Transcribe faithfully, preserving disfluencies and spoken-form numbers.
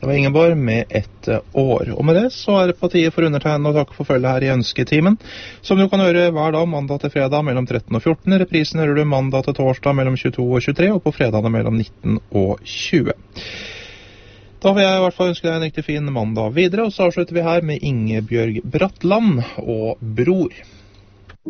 Det var Ingeborg med ett år. Og med det så er det på tide for undertegn og takk for følge her i Ønsketimen, som du kan høre hver dag mandag til fredag mellom tretten og fjorten. Reprisen hører du mandag til torsdag mellom tjueto og tjuetre, og på fredagene mellom nitten og tjue. Da vil jeg i hvert fall ønske deg en riktig fin mandag videre, og så avslutter vi her med Ingebjørg Bratland og Bror.